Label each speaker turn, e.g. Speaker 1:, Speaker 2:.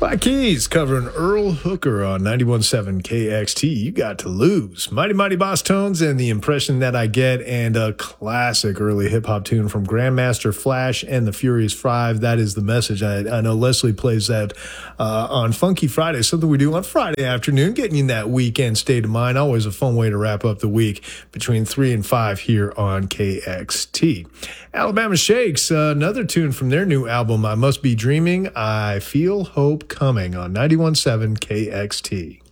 Speaker 1: Black Keys covering Earl Hooker on 91.7 KXT. You got to lose. Mighty Mighty Boss Tones and The Impression That I Get, and a classic early hip-hop tune from Grandmaster Flash and the Furious Five. That is the message. I know Leslie plays that on Funky Friday, something we do on Friday afternoon, getting you in that weekend state of mind. Always a fun way to wrap up the week between 3 and 5 here on KXT. Alabama Shakes, another tune from their new album, I Must Be Dreaming, I Feel Hope Coming on 91.7 KXT.